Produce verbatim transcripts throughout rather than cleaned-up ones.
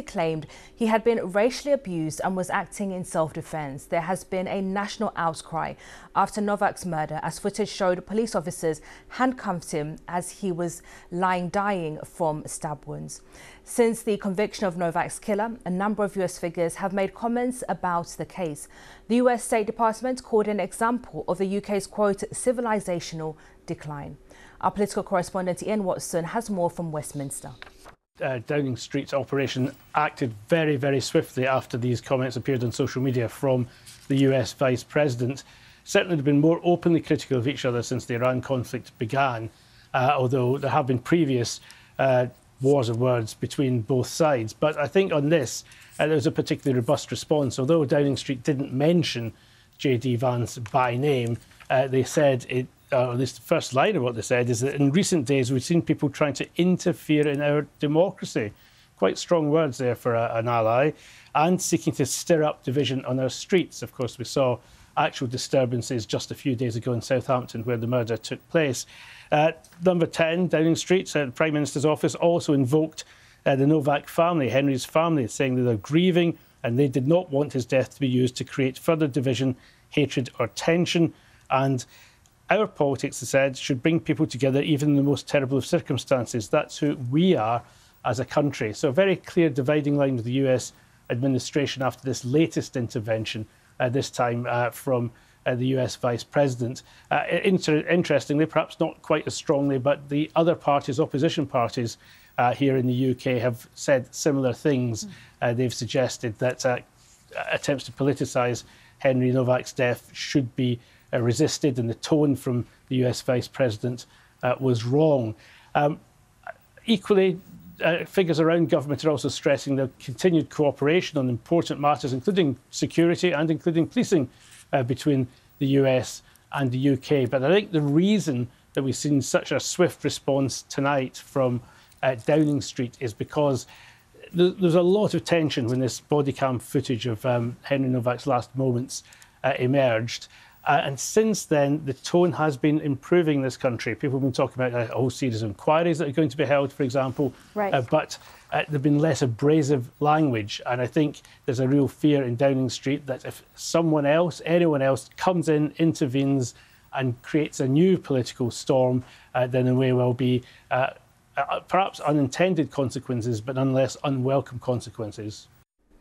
claimed he had been racially abused and was acting in self-defense. There has been a national outcry after Novak's murder, as footage showed police officers handcuffed him as he was lying dying from stab wounds. Since the conviction of Novak's killer, a number of U S figures have made comments about the case. The U S State Department called it an example of the U K's, quote, civilizational decline. Our political correspondent Ian Watson has more from Westminster. Uh, Downing Street's operation acted very, very swiftly after these comments appeared on social media from the U S Vice President. Certainly they've been more openly critical of each other since the Iran conflict began, uh, although there have been previous uh, wars of words between both sides. But I think on this, uh, there was a particularly robust response. Although Downing Street didn't mention J D Vance by name, uh, they said it Uh, at least the first line of what they said is that in recent days we've seen people trying to interfere in our democracy. Quite strong words there for a, an ally, and seeking to stir up division on our streets. Of course, we saw actual disturbances just a few days ago in Southampton where the murder took place. Uh, number ten, Downing Street, uh, the Prime Minister's office also invoked uh, the Novak family, Henry's family, saying that they're grieving and they did not want his death to be used to create further division, hatred or tension. And our politics, they said, should bring people together even in the most terrible of circumstances. That's who we are as a country. So a very clear dividing line with the U S administration after this latest intervention, uh, this time uh, from uh, the U S Vice President. Uh, inter interestingly, perhaps not quite as strongly, but the other parties, opposition parties uh, here in the U K have said similar things. Mm. Uh, they've suggested that uh, attempts to politicise Henry Novak's death should be Uh, resisted, and the tone from the U S Vice President uh, was wrong. Um, equally, uh, figures around government are also stressing the continued cooperation on important matters, including security and including policing uh, between the U S and the U K. But I think the reason that we've seen such a swift response tonight from uh, Downing Street is because th there's a lot of tension when this body cam footage of um, Henry Novak's last moments uh, emerged. Uh, and since then, the tone has been improving in this country. People have been talking about a whole series of inquiries that are going to be held, for example. Right. Uh, but uh, there have been less abrasive language. And I think there's a real fear in Downing Street that if someone else, anyone else, comes in, intervenes and creates a new political storm, uh, then there may well be uh, uh, perhaps unintended consequences, but nonetheless unwelcome consequences.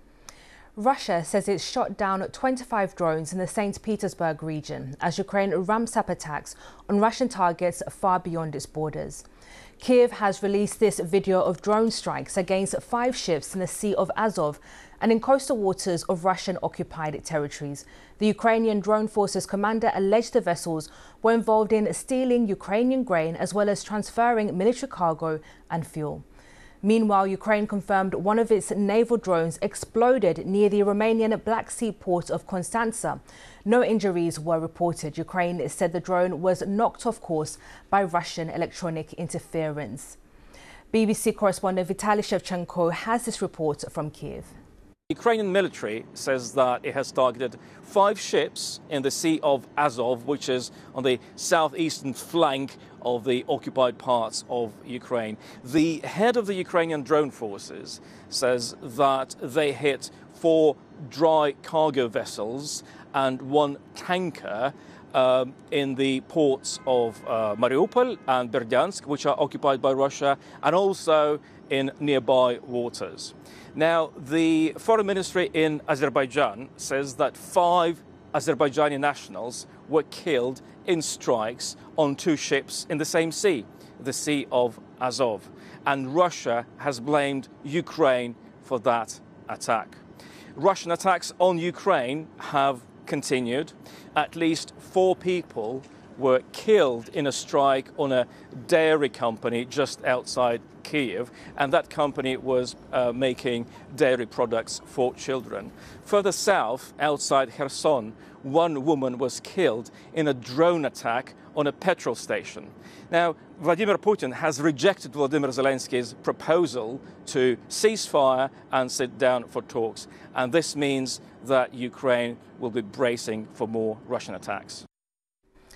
Russia says it's shot down twenty-five drones in the Saint Petersburg region as Ukraine ramps up attacks on Russian targets far beyond its borders. Kiev has released this video of drone strikes against five ships in the Sea of Azov and in coastal waters of Russian-occupied territories. The Ukrainian Drone Forces commander alleged the vessels were involved in stealing Ukrainian grain as well as transferring military cargo and fuel. Meanwhile, Ukraine confirmed one of its naval drones exploded near the Romanian Black Sea port of Constanța. No injuries were reported. Ukraine said the drone was knocked off course by Russian electronic interference. B B C correspondent Vitaly Shevchenko has this report from Kiev. The Ukrainian military says that it has targeted five ships in the Sea of Azov, which is on the southeastern flank of the occupied parts of Ukraine. The head of the Ukrainian drone forces says that they hit four dry cargo vessels and one tanker um, in the ports of uh, Mariupol and Berdyansk, which are occupied by Russia, and also in nearby waters. Now, the foreign ministry in Azerbaijan says that five Azerbaijani nationals were killed in strikes on two ships in the same sea, the Sea of Azov. And Russia has blamed Ukraine for that attack. Russian attacks on Ukraine have continued. At least four people were killed in a strike on a dairy company just outside Kiev, and that company was uh, making dairy products for children. Further south, outside Kherson, one woman was killed in a drone attack on a petrol station. Now, Vladimir Putin has rejected Volodymyr Zelensky's proposal to cease fire and sit down for talks, and this means that Ukraine will be bracing for more Russian attacks.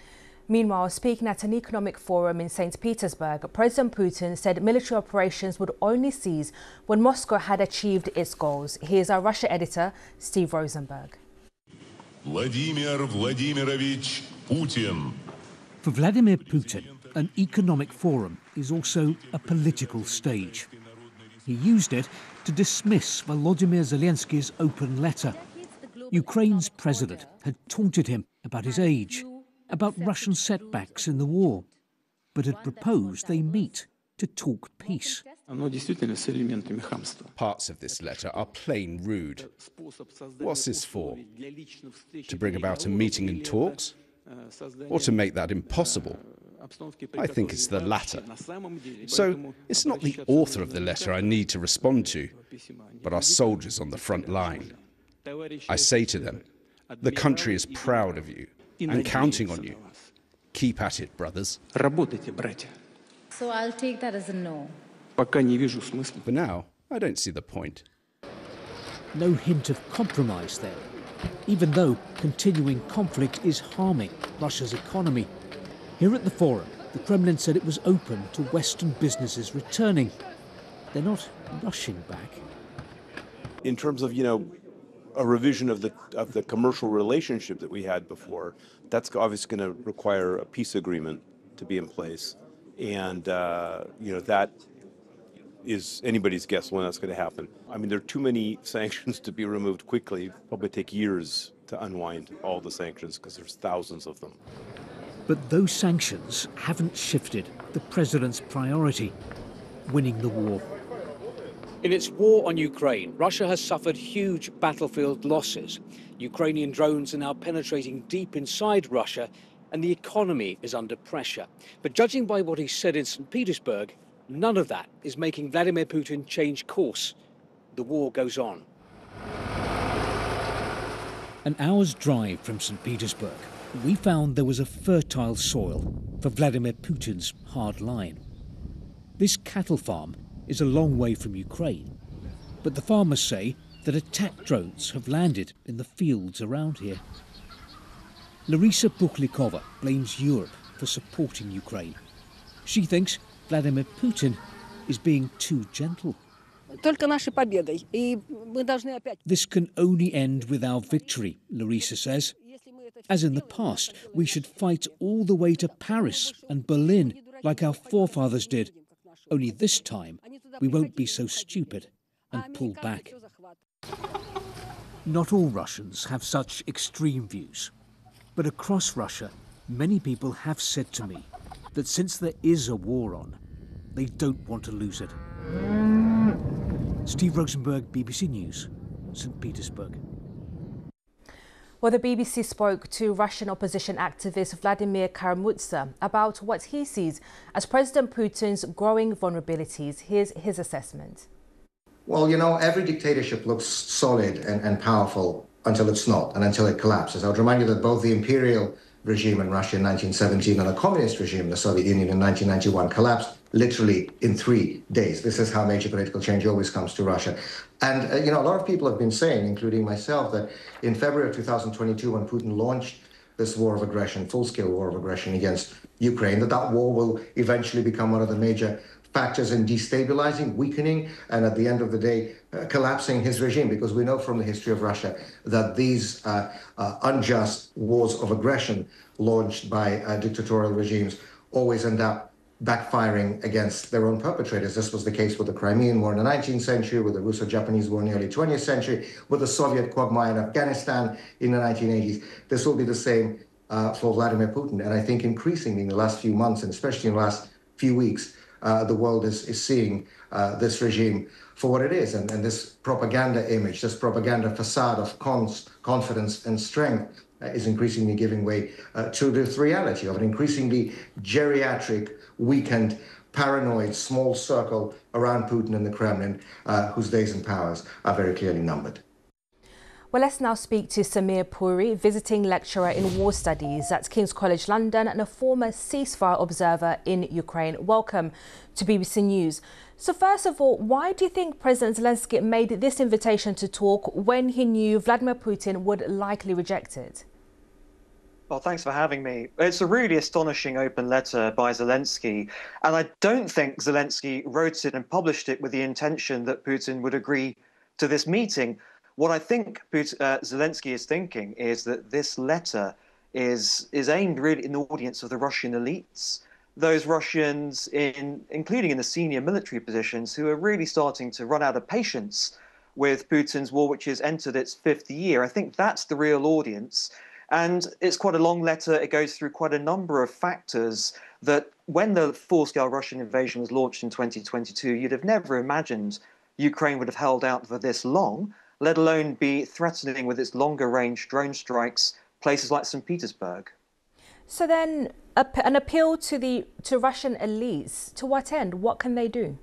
Meanwhile, speaking at an economic forum in Saint Petersburg, President Putin said military operations would only cease when Moscow had achieved its goals. Here's our Russia editor, Steve Rosenberg. Vladimir Vladimirovich Putin. For Vladimir Putin, an economic forum is also a political stage. He used it to dismiss Volodymyr Zelensky's open letter. Ukraine's president had taunted him about his age, about Russian setbacks in the war, but had proposed they meet to talk peace. Parts of this letter are plain rude. What's this for? To bring about a meeting and talks? Or to make that impossible? I think it's the latter. So it's not the author of the letter I need to respond to, but our soldiers on the front line. I say to them, the country is proud of you and counting on you. Keep at it, brothers. So I'll take that as a no. For now, I don't see the point. No hint of compromise there, even though continuing conflict is harming Russia's economy. Here at the forum, the Kremlin said it was open to Western businesses returning. They're not rushing back. In terms of, you know, a revision of the of the commercial relationship that we had before, that's obviously going to require a peace agreement to be in place, and uh, you know that is anybody's guess when that's going to happen. I mean, there are too many sanctions to be removed quickly. It'll probably take years to unwind all the sanctions because there's thousands of them. But those sanctions haven't shifted the president's priority: winning the war. In its war on Ukraine, Russia has suffered huge battlefield losses. Ukrainian drones are now penetrating deep inside Russia, and the economy is under pressure. But judging by what he said in Saint Petersburg, none of that is making Vladimir Putin change course. The war goes on. An hour's drive from Saint Petersburg, we found there was a fertile soil for Vladimir Putin's hard line. This cattle farm is a long way from Ukraine, but the farmers say that attack drones have landed in the fields around here. Larisa Bukhlikova blames Europe for supporting Ukraine. She thinks Vladimir Putin is being too gentle. This can only end with our victory, Larisa says. As in the past, we should fight all the way to Paris and Berlin like our forefathers did. Only this time, we won't be so stupid and pull back. Not all Russians have such extreme views, but across Russia, many people have said to me that since there is a war on, they don't want to lose it. Steve Rosenberg, B B C News, Saint Petersburg. Well, the B B C spoke to Russian opposition activist Vladimir Kara-Murza about what he sees as President Putin's growing vulnerabilities. Here's his assessment. Well, you know, every dictatorship looks solid and, and powerful until it's not, and until it collapses. I would remind you that both the imperial regime in Russia in nineteen seventeen and the communist regime in the Soviet Union in nineteen ninety-one collapsed literally in three days. This is how major political change always comes to Russia. And, uh, you know, a lot of people have been saying, including myself, that in February of two thousand twenty-two, when Putin launched this war of aggression, full-scale war of aggression against Ukraine, that that war will eventually become one of the major factors in destabilizing, weakening, and at the end of the day, uh, collapsing his regime, because we know from the history of Russia that these uh, uh, unjust wars of aggression launched by uh, dictatorial regimes always end up backfiring against their own perpetrators. This was the case with the Crimean War in the nineteenth century, with the Russo-Japanese War in the early twentieth century, with the Soviet quagmire in Afghanistan in the nineteen eighties. This will be the same uh, for Vladimir Putin. And I think increasingly in the last few months, and especially in the last few weeks, uh, the world is, is seeing uh, this regime for what it is. And, and this propaganda image, this propaganda facade of cons, confidence and strength uh, is increasingly giving way uh, to this reality of an increasingly geriatric, weakened, paranoid small circle around Putin and the Kremlin, uh, whose days and powers are very clearly numbered. Well, let's now speak to Samir Puri, visiting lecturer in war studies at King's College London and a former ceasefire observer in Ukraine. Welcome to B B C News. So first of all, why do you think President Zelensky made this invitation to talk when he knew Vladimir Putin would likely reject it? Well, thanks for having me. It's a really astonishing open letter by Zelensky, and I don't think Zelensky wrote it and published it with the intention that Putin would agree to this meeting. What I think Putin, uh, Zelensky is thinking is that this letter is is aimed really in the audience of the Russian elites, those Russians, in including in the senior military positions, who are really starting to run out of patience with Putin's war, which has entered its fifth year. I think that's the real audience. And it's quite a long letter. It goes through quite a number of factors that when the full-scale Russian invasion was launched in twenty twenty-two, you'd have never imagined Ukraine would have held out for this long, let alone be threatening with its longer-range drone strikes places like Saint Petersburg. So then an appeal to the to Russian elites, to what end? What can they do?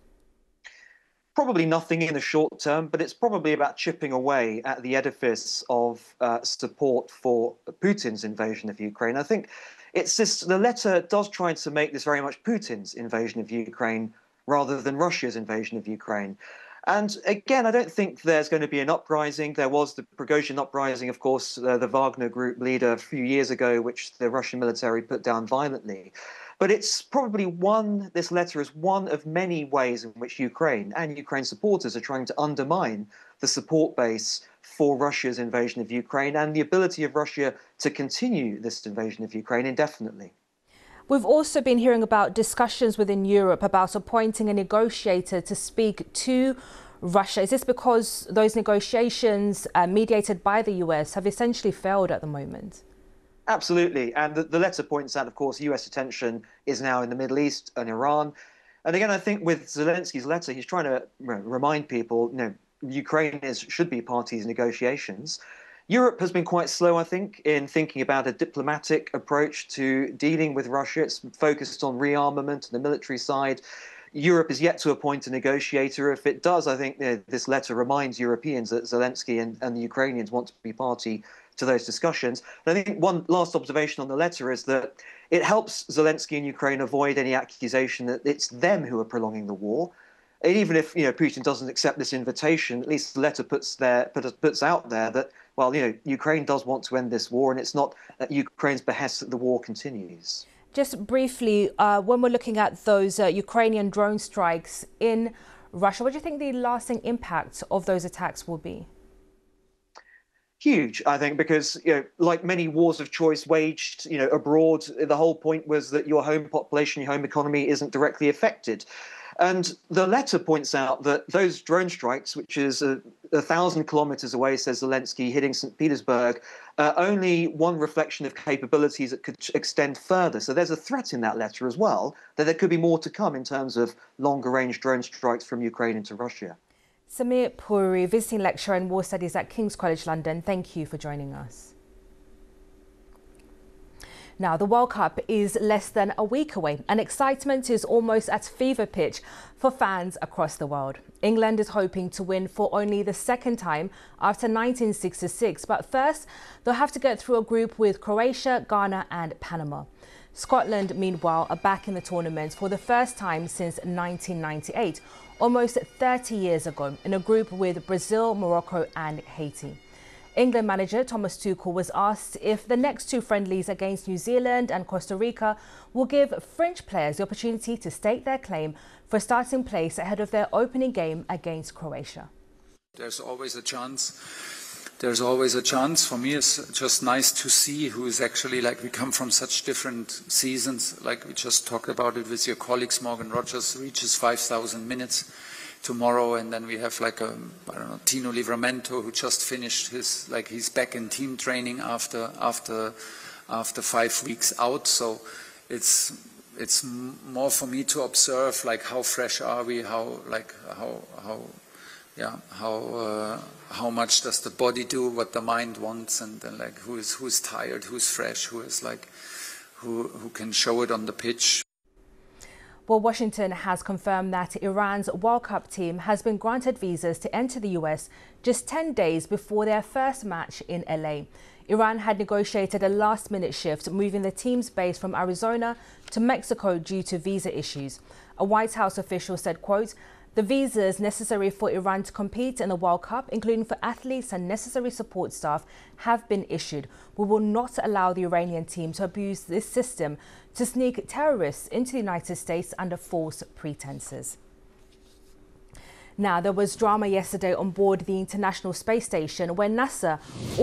Probably nothing in the short term, but it's probably about chipping away at the edifice of uh, support for Putin's invasion of Ukraine. I think it's just, the letter does try to make this very much Putin's invasion of Ukraine rather than Russia's invasion of Ukraine. And again, I don't think there's going to be an uprising. There was the Prigozhin uprising, of course, uh, the Wagner group leader a few years ago, which the Russian military put down violently. But it's probably one, this letter is one of many ways in which Ukraine and Ukraine supporters are trying to undermine the support base for Russia's invasion of Ukraine and the ability of Russia to continue this invasion of Ukraine indefinitely. We've also been hearing about discussions within Europe about appointing a negotiator to speak to Russia. Is this because those negotiations uh, mediated by the U S have essentially failed at the moment? Absolutely. And the, the letter points out, of course, U S attention is now in the Middle East and Iran. And again, I think with Zelensky's letter, he's trying to remind people, you know, Ukraine is, should be party to negotiations. Europe has been quite slow, I think, in thinking about a diplomatic approach to dealing with Russia. It's focused on rearmament and the military side. Europe is yet to appoint a negotiator. If it does, I think you know, this letter reminds Europeans that Zelensky and, and the Ukrainians want to be party to those discussions. And I think one last observation on the letter is that it helps Zelensky and Ukraine avoid any accusation that it's them who are prolonging the war. And even if you know Putin doesn't accept this invitation, at least the letter puts there puts out there that well, you know, Ukraine does want to end this war, and it's not at Ukraine's behest that the war continues. Just briefly, uh, when we're looking at those uh, Ukrainian drone strikes in Russia, what do you think the lasting impact of those attacks will be? Huge, I think, because you know, like many wars of choice waged, you know, abroad, the whole point was that your home population, your home economy, isn't directly affected. And the letter points out that those drone strikes, which is a, a thousand kilometers away, says Zelensky, hitting Saint Petersburg, uh, only one reflection of capabilities that could extend further. So there's a threat in that letter as well, that there could be more to come in terms of longer-range drone strikes from Ukraine into Russia. Samir Puri, visiting lecturer in war studies at King's College London, thank you for joining us. Now, the World Cup is less than a week away and excitement is almost at fever pitch for fans across the world. England is hoping to win for only the second time after nineteen sixty-six, but first they'll have to get through a group with Croatia, Ghana and Panama. Scotland, meanwhile, are back in the tournament for the first time since nineteen ninety-eight, almost thirty years ago, in a group with Brazil, Morocco and Haiti. England manager Thomas Tuchel was asked if the next two friendlies against New Zealand and Costa Rica will give French players the opportunity to stake their claim for a starting place ahead of their opening game against Croatia. There's always a chance. There's always a chance. For me, it's just nice to see who is actually, like, we come from such different seasons. Like we just talked about it with your colleagues, Morgan Rogers reaches five thousand minutes tomorrow, and then we have like a, I don't know, Tino Livramento, who just finished his, like he's back in team training after after after five weeks out. So it's it's more for me to observe, like, how fresh are we, how like how how yeah how uh, how much does the body do what the mind wants, and then like who is who's tired, who's fresh, who is like who who can show it on the pitch. Well, Washington has confirmed that Iran's World Cup team has been granted visas to enter the U S just ten days before their first match in L A. Iran had negotiated a last-minute shift, moving the team's base from Arizona to Mexico due to visa issues. A White House official said, quote, The visas necessary for Iran to compete in the World Cup, including for athletes and necessary support staff, have been issued. We will not allow the Iranian team to abuse this system to sneak terrorists into the United States under false pretenses. Now, there was drama yesterday on board the International Space Station when NASA